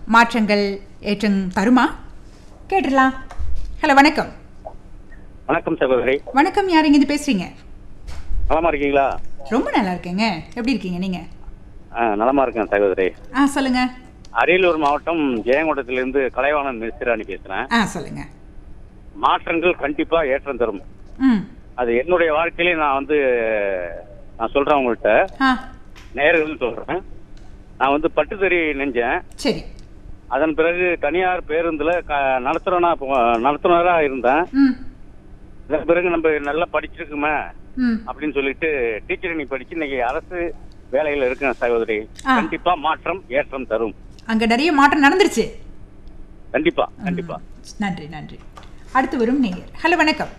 மாற்றங்கள் ஏற்றம் தருமா? கேட்டுடலாம். ஹலோ, வணக்கம். வணக்கம் சகோதரி. வணக்கம். யார் இங்கிருந்து பேசுறீங்க? நலமா இருக்கீங்களா? ரொம்ப நல்லா இருக்கேங்க. எப்படி இருக்கீங்க நீங்க? நலமா இருக்கேன் சகோதரி. சொல்லுங்க. அரியலூர் மாவட்டம் ஜெயங்கொண்டத்திலிருந்து கலைவாணன் மிஸ்ராணி பேசுறேன். சொல்லுங்க. மாற்றங்கள் கண்டிப்பா ஏற்றம் தரும். அது என்னுடைய வாழ்க்கையிலே நான் சொல்றேன் உங்கள்கிட்ட, நேயர்கள் சொல்றேன். நான் பட்டுத்தறி நெஞ்சேன். சரி. அதன் பிறகு தனியார் பேருந்துல நடத்துனரா இருந்தேன். அதன் பிறகு நம்ம நல்லா படிச்சிருக்குமே அப்படின்னு சொல்லிட்டு டீச்சர் படிச்சு இன்னைக்கு அரசு வேலையில இருக்கேன் சகோதரி. கண்டிப்பா மாற்றம் ஏற்றம் தரும். அங்க நிறைய மாற்றம் நடந்துருச்சு. கண்டிப்பா கண்டிப்பா. நன்றி நன்றி. அடுத்து வரும் நேயர். ஹலோ, வணக்கம்.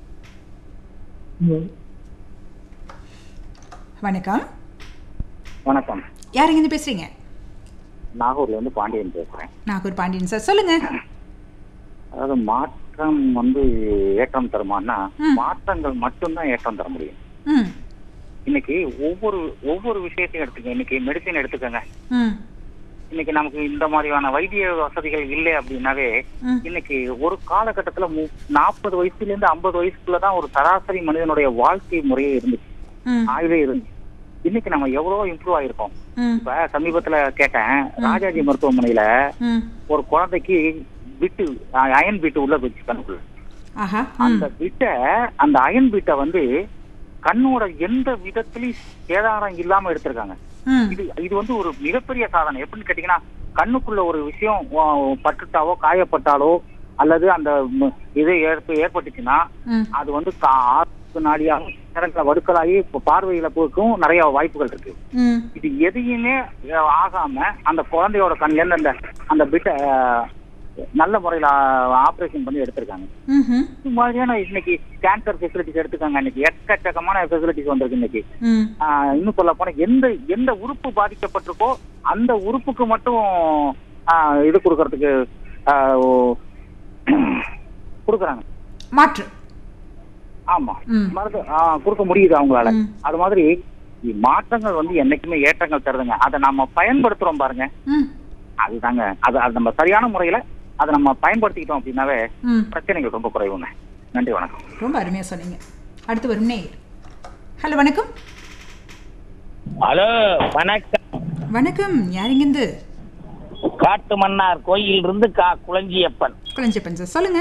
வணக்கம். வணக்கம். யார் இருந்து பேசுறீங்க? நாகூர்ல இருந்து பாண்டியன் பேசுறேன். நாகூர் பாண்டியன் சார், சொல்லுங்க. அதாவது மாற்றம் ஏற்றம் தருமானா, மாற்றங்கள் மட்டும்தான் ஏற்றம் தர முடியும். இன்னைக்கு ஒவ்வொரு விஷயத்தையும் எடுத்துக்க. இன்னைக்கு மெடிசின் எடுத்துக்கங்க. இன்னைக்கு நமக்கு இந்த மாதிரியான வைத்திய வசதிகள் இல்லை அப்படின்னாவே, இன்னைக்கு ஒரு காலகட்டத்துல 40 வயசுல இருந்து 50 வயசுக்குள்ளதான் ஒரு சராசரி மனிதனுடைய வாழ்க்கை முறையே இருந்துச்சு, ஆய்வே இருந்துச்சு. இன்னைக்கு நம்ம எவ்வளவோ இம்ப்ரூவ் ஆயிருக்கோம். இப்ப சமீபத்துல கேட்டேன், ராஜாஜி மருத்துவமனையில ஒரு குழந்தைக்கு அயன் பிட்டு உள்ள வச்சு கண்ணுக்குள்ள, அந்த அயன் பிட்டை கண்ணோட எந்த விதத்திலையும் சேதாரம் இல்லாம எடுத்திருக்காங்க. இது ஒரு மிகப்பெரிய சாதனை. எப்படின்னு கேட்டீங்கன்னா, கண்ணுக்குள்ள ஒரு விஷயம் பட்டுட்டாவோ காயப்பட்டாலோ அல்லது அந்த இது ஏற்பட்டுச்சுன்னா அது நாடியாக வடுக்கலாகி பார்வையில போக்கும் நிறைய வாய்ப்புகள் இருக்கு. இது எதையுமே ஆகாம அந்த குழந்தையோட கண்ல இருந்து அந்த பிட்டை நல்ல முறையில ஆபரேஷன் பண்ணி எடுத்திருக்காங்க. இது மாதிரியான இன்னைக்கு கேன்சர் ஃபெசிலிட்டிஸ் எடுத்துக்காங்க. இன்னைக்கு எக்கச்சக்கமான ஃபெசிலிட்டிஸ் வந்திருக்கு. இன்னைக்கு இன்னும் சொல்ல போனா எந்த உறுப்பு பாதிக்கப்பட்டிருக்கோ அந்த உறுப்புக்கு மட்டும் இது கொடுக்கறதுக்கு கொடுக்கறாங்க மாற்று. ஆமா, மருந்து கொடுக்க முடியுது அவங்களால. அது மாதிரி மாற்றங்கள் என்னைக்குமே ஏற்றங்கள் தருதுங்க. அதை நம்ம பயன்படுத்துறோம் பாருங்க, அதுதாங்க. அது நம்ம சரியான முறையில அதை நம்ம பயன்படுத்திக்கிட்டோம் அப்படின்னாவே பிரச்சனைகள் ரொம்ப குறைவுங்க. நன்றி, வணக்கம். ரொம்ப அருமையா சொன்னீங்க. அடுத்து வரும் நேயர். ஹலோ, வணக்கம். ஹலோ, வணக்கம். வணக்கம். யாருங்கிருந்து? காட்டு மன்னார் கோயில் இருந்து குளஞ்சியப்பன் சார், சொல்லுங்க.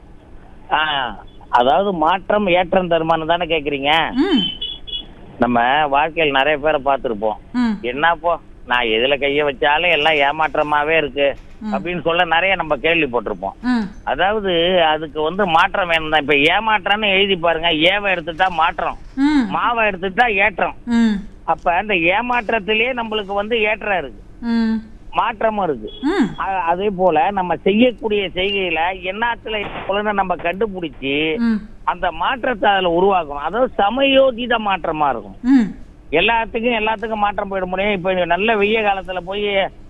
அதாவது மாற்றம் ஏற்றம் தருமான்னு தானே கேக்குறீங்க. நம்ம வாழ்க்கையில் நிறைய பேரை பார்த்திருப்போம். என்னப்போ நான் எதுல கைய வச்சாலும் எல்லாம் ஏமாற்றமாவே இருக்கு அப்படின்னு சொல்ல நிறைய நம்ம கேள்விப்பட்டிருப்போம். அதாவது அதுக்கு மாற்றம் வேணும் தான். இப்ப ஏமாற்றம்னு எழுதி பாருங்க. ஏவை எடுத்துட்டா மாற்றம், மாவை எடுத்துட்டா ஏற்றம். அப்ப அந்த ஏமாற்றத்திலேயே நம்மளுக்கு ஏற்றம் இருக்கு, மாற்றமும் இருக்கு. அதே போல நம்ம செய்யக்கூடிய செய்கையில என்னத்துல நம்ம கண்டுபிடிச்சு அந்த மாற்றத்தை அதுல உருவாக்கணும். அதாவது சமயோஜித மாற்றமா இருக்கும். எல்லாத்துக்கும் மாற்றம் போயிட முடியும். இப்ப நல்ல வெய்ய காலத்துல போய்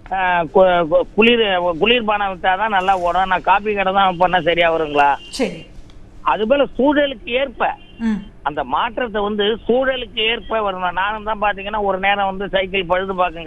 குளிர்பானம் விட்டாதான் நல்லா ஓடும். நான் காபி கடை தான் பண்ண சரியா வருங்களா? அது போல சூழலுக்கு ஏற்ப அந்த மாற்றத்தை சூழலுக்கு ஏற்ப வரணும். நானும் தான் பாத்தீங்கன்னா ஒரு நேரம் சைக்கிள் பழுது பார்க்க